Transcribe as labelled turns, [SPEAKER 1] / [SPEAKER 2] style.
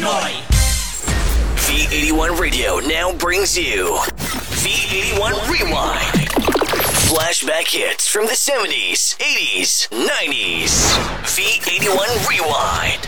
[SPEAKER 1] Pinoy. V81 Radio now brings you V81 Rewind. Flashback hits from the 70s, 80s, 90s. V81 Rewind.